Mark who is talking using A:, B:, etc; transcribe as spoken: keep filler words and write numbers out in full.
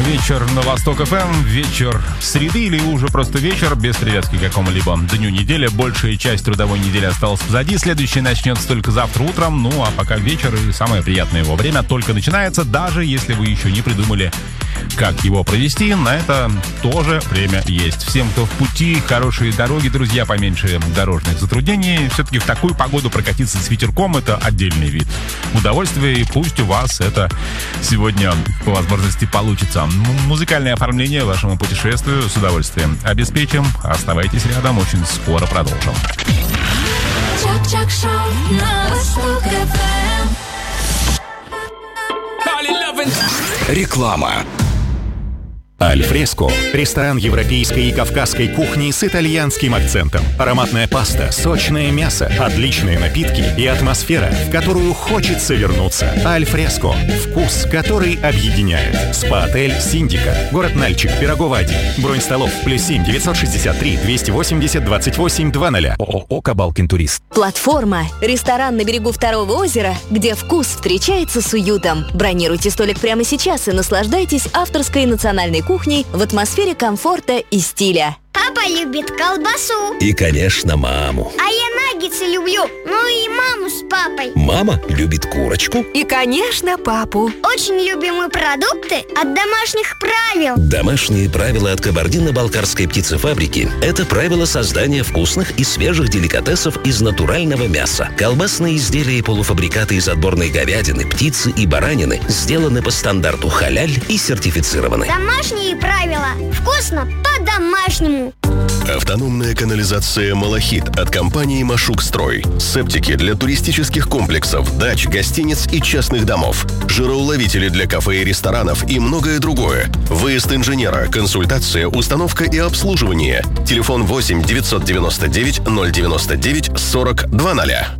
A: вечер на Восток эф эм, вечер среды или уже просто вечер, без привязки к какому-либо дню недели. Большая часть трудовой недели осталась позади, следующая начнется только завтра утром, ну а пока вечер и самое приятное его время только начинается, даже если вы еще не придумали, как его провести, на это тоже время есть. Всем, кто в пути, хорошие дороги, друзья, поменьше дорожных затруднений. Все-таки в такую погоду прокатиться с ветерком — это отдельный вид удовольствия, и пусть у вас это сегодня по возможности получится. Музыкальное оформление вашему путешествию с удовольствием обеспечим. Оставайтесь рядом, очень скоро продолжим.
B: Реклама. Альфреско – ресторан европейской и кавказской кухни с итальянским акцентом. Ароматная паста, сочное мясо, отличные напитки и атмосфера, в которую хочется вернуться. Альфреско – вкус, который объединяет. Спа-отель «Синдика», город Нальчик, Пирогово один. Бронь столов плюс семь девятьсот шестьдесят три двести восемьдесят двадцать восемь двадцать. ООО «Кабалкин Турист».
C: Платформа – ресторан на берегу второго озера, где вкус встречается с уютом. Бронируйте столик прямо сейчас и наслаждайтесь авторской национальной кухней в атмосфере комфорта и стиля.
D: Папа любит колбасу.
E: И, конечно, маму.
D: А я наггетсы люблю. Ну и маму с папой.
E: Мама любит курочку.
C: И, конечно, папу.
D: Очень любимые продукты от домашних правил.
E: Домашние правила от Кабардино-Балкарской птицефабрики – это правила создания вкусных и свежих деликатесов из натурального мяса. Колбасные изделия и полуфабрикаты из отборной говядины, птицы и баранины сделаны по стандарту халяль и сертифицированы.
D: Домашние правила. Вкусно по-домашнему.
F: Автономная канализация «Малахит» от компании «Машукстрой». Септики для туристических комплексов, дач, гостиниц и частных домов. Жироуловители для кафе и ресторанов и многое другое. Выезд инженера, консультация, установка и обслуживание. Телефон восемь девятьсот девяносто девять ноль девяносто девять сорок двадцать.